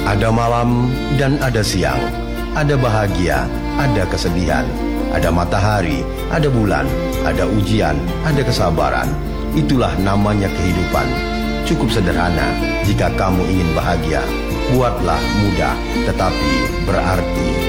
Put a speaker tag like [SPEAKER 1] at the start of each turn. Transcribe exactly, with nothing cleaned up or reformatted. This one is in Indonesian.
[SPEAKER 1] Ada malam dan ada siang, ada bahagia, ada kesedihan, ada matahari, ada bulan, ada ujian, ada kesabaran. Itulah namanya kehidupan. Cukup sederhana. Jika kamu ingin bahagia, buatlah mudah tetapi berarti.